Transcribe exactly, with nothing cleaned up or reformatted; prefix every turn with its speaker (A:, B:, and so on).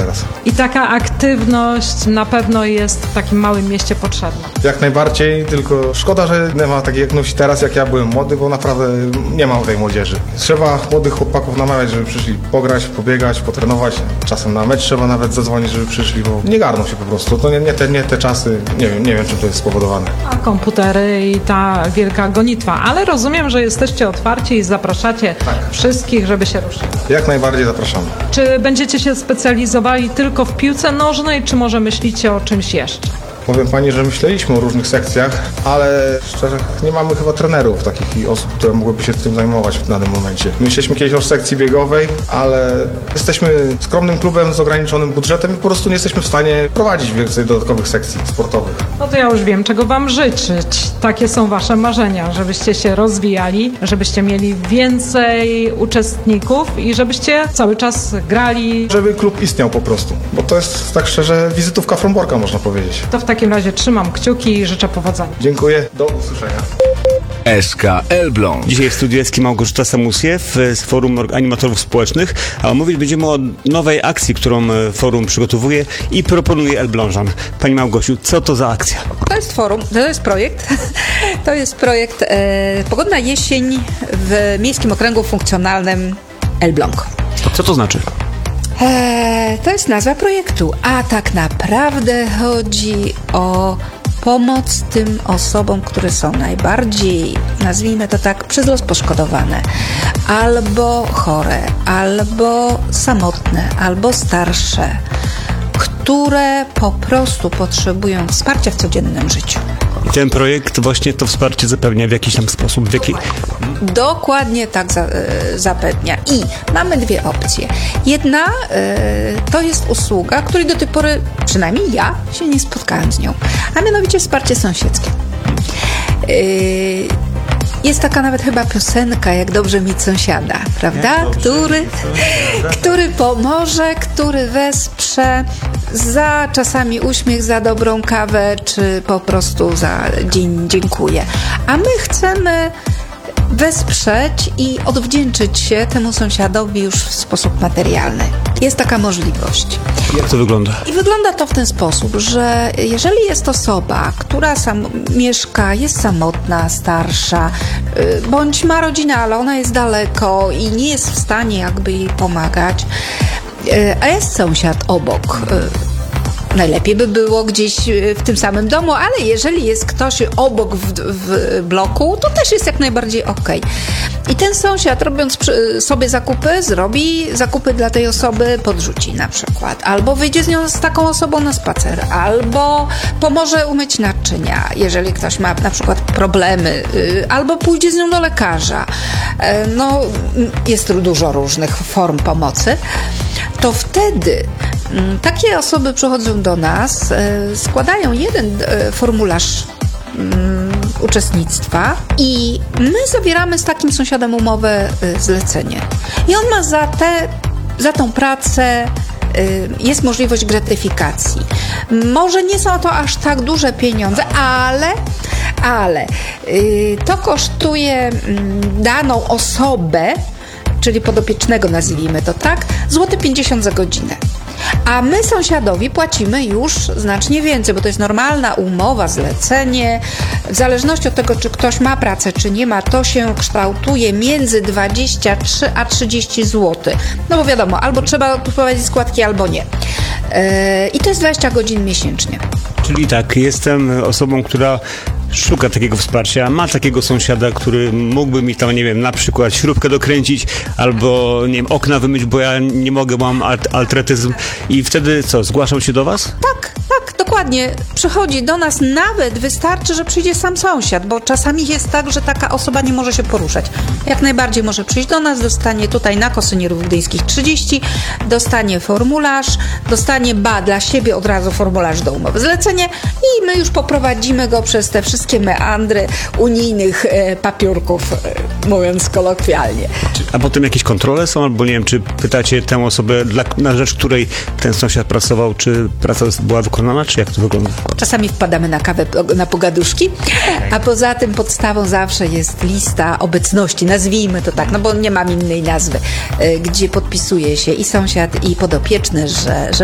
A: teraz.
B: I taka aktywność na pewno jest w takim małym mieście potrzebna.
A: Jak najbardziej, tylko szkoda, że nie ma takiej aktywności teraz, jak ja byłem młody, bo naprawdę nie ma tej młodzieży. Trzeba młodych chłopaków namawiać, żeby przyszli pograć, pobiegać, potrenować. Czasem na mecz trzeba nawet zadzwonić, żeby przyszli, bo nie garną się po prostu. To nie, nie, te, nie te czasy, nie wiem, nie wiem, czym to jest spowodowane.
B: A komputery i ta wielka gonitwa, ale rozumiem, że jesteście otwarci i zapraszacie
A: Tak.
B: wszystkich, żeby się ruszyli.
A: Jak najbardziej zapraszamy.
B: Czy będziecie się specjalizowali tylko w piłce nożnej, czy może myślicie o czymś jeszcze?
A: Powiem pani, że myśleliśmy o różnych sekcjach, ale szczerze nie mamy chyba trenerów takich i osób, które mogłyby się tym zajmować w danym momencie. Myśleliśmy kiedyś o sekcji biegowej, ale jesteśmy skromnym klubem z ograniczonym budżetem i po prostu nie jesteśmy w stanie prowadzić więcej dodatkowych sekcji sportowych.
B: No to ja już wiem, czego wam życzyć. Takie są wasze marzenia, żebyście się rozwijali, żebyście mieli więcej uczestników i żebyście cały czas grali.
A: Żeby klub istniał po prostu, bo to jest tak szczerze wizytówka Fromborka, można powiedzieć.
B: To w takim razie trzymam kciuki i życzę powodzenia.
A: Dziękuję, do usłyszenia.
C: S K Elbląg.
D: Dzisiaj w studiu jest Małgorzata Samusiew z Forum Animatorów Społecznych, a mówić będziemy o nowej akcji, którą forum przygotowuje i proponuje Elblążan. Pani Małgosiu, co to za akcja?
E: To jest forum, to jest projekt. To jest projekt e, Pogodna jesień w Miejskim Okręgu Funkcjonalnym Elbląg.
D: Co to znaczy?
E: E, to jest nazwa projektu, a tak naprawdę chodzi o pomoc tym osobom, które są najbardziej, nazwijmy to tak, przez los poszkodowane, albo chore, albo samotne, albo starsze, które po prostu potrzebują wsparcia w codziennym życiu.
D: I ten projekt właśnie to wsparcie zapewnia w jakiś tam sposób. W jaki...
E: Dokładnie tak za, y, zapewnia. I mamy dwie opcje. Jedna y, to jest usługa, której do tej pory, przynajmniej ja, się nie spotkałam z nią, a mianowicie wsparcie sąsiedzkie. Y, Jest taka nawet chyba piosenka, jak dobrze mieć sąsiada, prawda? Który, który pomoże, który wesprze za czasami uśmiech, za dobrą kawę, czy po prostu za dzień dziękuję. A my chcemy wesprzeć i odwdzięczyć się temu sąsiadowi już w sposób materialny. Jest taka możliwość.
D: Jak to wygląda?
E: I wygląda to w ten sposób, że jeżeli jest osoba, która sam mieszka, jest samotna, starsza, yy, bądź ma rodzinę, ale ona jest daleko i nie jest w stanie jakby jej pomagać, yy, a jest sąsiad obok, yy, najlepiej by było gdzieś w tym samym domu, ale jeżeli jest ktoś obok w, w bloku, to też jest jak najbardziej okej. I ten sąsiad, robiąc sobie zakupy, zrobi zakupy dla tej osoby, podrzuci na przykład, albo wyjdzie z nią, z taką osobą na spacer, albo pomoże umyć naczynia, jeżeli ktoś ma na przykład problemy, albo pójdzie z nią do lekarza. No, jest dużo różnych form pomocy. To wtedy takie osoby przychodzą do nas, składają jeden formularz uczestnictwa i my zawieramy z takim sąsiadem umowę zlecenie. I on ma za tę za tą pracę jest możliwość gratyfikacji. Może nie są to aż tak duże pieniądze, ale ale to kosztuje daną osobę, czyli podopiecznego, nazwijmy to tak, złoty pięćdziesiąt za godzinę. A my sąsiadowi płacimy już znacznie więcej, bo to jest normalna umowa, zlecenie. W zależności od tego, czy ktoś ma pracę, czy nie ma, to się kształtuje między dwadzieścia trzy a trzydzieści złotych. No bo wiadomo, albo trzeba prowadzić składki, albo nie. Yy, I to jest dwadzieścia godzin miesięcznie.
D: Czyli tak, jestem osobą, która szuka takiego wsparcia, ma takiego sąsiada, który mógłby mi tam, nie wiem, na przykład śrubkę dokręcić albo, nie wiem, okna wymyć, bo ja nie mogę, mam artretyzm i wtedy co, zgłaszam się do was?
E: Tak, tak, dokładnie. Przychodzi do nas, nawet wystarczy, że przyjdzie sam sąsiad, bo czasami jest tak, że taka osoba nie może się poruszać. Jak najbardziej może przyjść do nas, dostanie tutaj na Kosynierów Gdyńskich trzydzieści, dostanie formularz, dostanie ba dla siebie od razu formularz do umowy zlecenie i my już poprowadzimy go przez te wszystkie meandry unijnych e, papiurków, e, mówiąc kolokwialnie.
D: A potem jakieś kontrole są, albo nie wiem, czy pytacie tę osobę, dla, na rzecz której ten sąsiad pracował, czy praca była wykonana, czy jak to wygląda?
E: Czasami wpadamy na kawę, na pogaduszki, a poza tym podstawą zawsze jest lista obecności, nazwijmy to tak, no bo nie mam innej nazwy, gdzie podpisuje się i sąsiad, i podopieczny, że, że